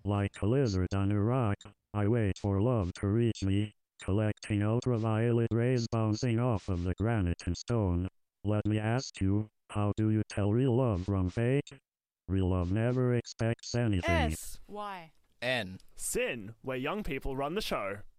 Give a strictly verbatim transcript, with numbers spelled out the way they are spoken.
Like a lizard on a rock, I wait for love to reach me, collecting ultraviolet rays bouncing off of the granite and stone. Let me ask you, how do you tell real love from fake? Real love never expects anything. S. Why? N. Sin, where young people run the show.